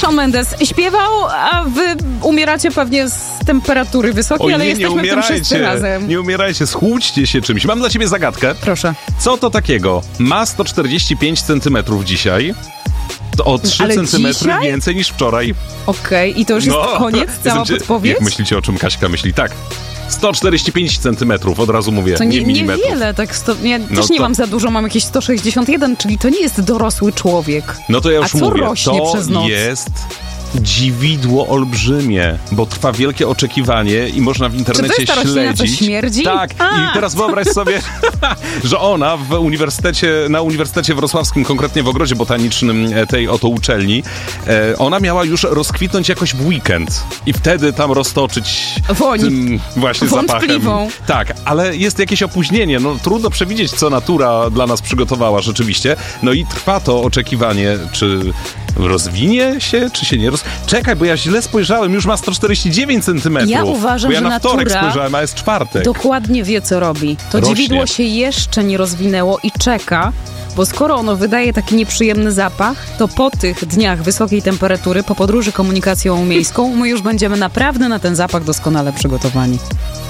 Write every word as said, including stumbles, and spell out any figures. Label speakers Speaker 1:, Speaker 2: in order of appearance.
Speaker 1: Shawn Mendes śpiewał, a wy umieracie pewnie z temperatury wysokiej,
Speaker 2: Oj,
Speaker 1: ale
Speaker 2: nie,
Speaker 1: jesteśmy
Speaker 2: nie
Speaker 1: w tym wszyscy
Speaker 2: umierajcie,
Speaker 1: razem.
Speaker 2: nie umierajcie, schłódźcie się czymś. Mam dla ciebie zagadkę.
Speaker 1: Proszę.
Speaker 2: Co to takiego? Ma sto czterdzieści pięć centymetrów dzisiaj. To o trzy
Speaker 1: Ale
Speaker 2: centymetry
Speaker 1: dzisiaj?
Speaker 2: więcej niż wczoraj.
Speaker 1: Okej, okay. I to już jest
Speaker 2: No,
Speaker 1: koniec,
Speaker 2: to,
Speaker 1: cała
Speaker 2: znaczy,
Speaker 1: podpowiedź?
Speaker 2: Jak myślicie, o czym Kaśka myśli? Tak. sto czterdzieści pięć centymetrów, od razu mówię,
Speaker 1: To
Speaker 2: nie,
Speaker 1: nie,
Speaker 2: milimetrów.
Speaker 1: niewiele, tak sto, ja
Speaker 2: No
Speaker 1: też nie
Speaker 2: to-
Speaker 1: mam za dużo, mam jakieś sto sześćdziesiąt jeden, czyli to nie jest dorosły człowiek.
Speaker 2: No to ja już
Speaker 1: A co
Speaker 2: mówię,
Speaker 1: rośnie
Speaker 2: to
Speaker 1: przez noc?
Speaker 2: jest dziwidło olbrzymie, bo trwa wielkie oczekiwanie i można w internecie
Speaker 1: Czy to jest ta roślina, co
Speaker 2: śledzić.
Speaker 1: śmierdzi?
Speaker 2: Tak,
Speaker 1: A.
Speaker 2: i teraz wyobraź sobie, że ona w uniwersytecie, na Uniwersytecie Wrocławskim, konkretnie w Ogrodzie Botanicznym tej oto uczelni, e, ona miała już rozkwitnąć jakoś w weekend i wtedy tam roztoczyć
Speaker 1: Woń.
Speaker 2: tym właśnie
Speaker 1: Wątpliwą.
Speaker 2: zapachem. Tak, ale jest jakieś opóźnienie, no trudno przewidzieć, co natura dla nas przygotowała rzeczywiście, no i trwa to oczekiwanie, czy rozwinie się, czy się nie roz... Czekaj, bo ja źle spojrzałem, już ma sto czterdzieści dziewięć centymetrów.
Speaker 1: Ja uważam,
Speaker 2: bo ja
Speaker 1: że
Speaker 2: na wtorek
Speaker 1: natura
Speaker 2: spojrzałem, a jest czwartek.
Speaker 1: Dokładnie wie, co robi. To
Speaker 2: Rośnie.
Speaker 1: dziwidło się jeszcze nie rozwinęło i czeka, bo skoro ono wydaje taki nieprzyjemny zapach, to po tych dniach wysokiej temperatury, po podróży komunikacją miejską, my już będziemy naprawdę na ten zapach doskonale przygotowani.